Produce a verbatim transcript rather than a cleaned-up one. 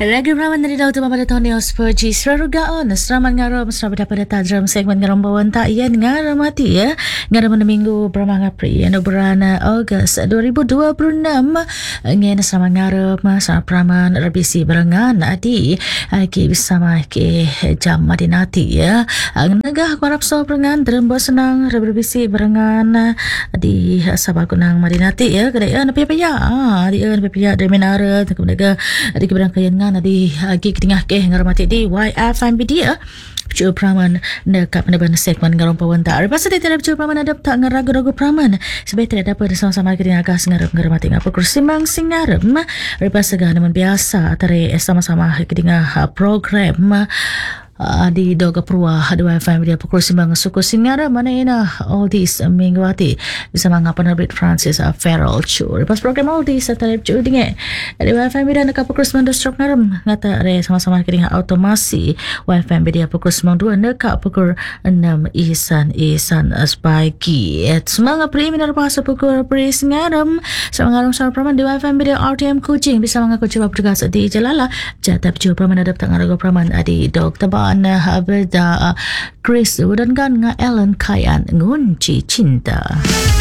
Lagi raman dari Daud pada tahun yang seperti serarugaan seraman ngaram serabat dapat datang dalam segmen ngaram bawaan tak ia ngaram mati ya ngaram pada minggu beramang April yang bulan Ogos dua ribu dua puluh enam ngena seraman ngaram sama praman rebisi barengan adi ki bersama ki jam madinati ya negah harap so barengan derembo senang rebisi barengan di sabah kunang madinati ya kedai na pia-pia di na pia dari menara kemudian di keberangkaian ngan di agi ketingah ke ngarmati di Y F M dia Pecul Praman dekat peneban segmen ngarong pawanta. Lepas itu tidak Pecul Praman ada tak ngaragu-ragu Praman sebab tidak dapat sama-sama ketingah gas ngarap ngarmati ngapa kursimang singarem. Lepas segala namun biasa tari sama-sama ketingah program Uh, di Doga Purwa Hadwa F M dia pukul simbang suku Singara mana ina all this minggu hati bersama penerbit Francis uh, Farrell Chu. Lepas program all this terip Chu dingin di W F M dia nak pukul sembilan stroke ngaram ngata re sama-sama kini automasi W F M dia pukul sembilan dua nak pukul enam isan isan pagi. Semangat preliminary bahasa pukul pri Singaram sama ngaram sama praman di W F M dia R T M Kuching bisa mengaku coba bertugas di Jalala jatah Pecul Praman ada tak ngarago praman di Dok Taba na habda Chris dan kan nga Ellen Kayan ngunci cinta.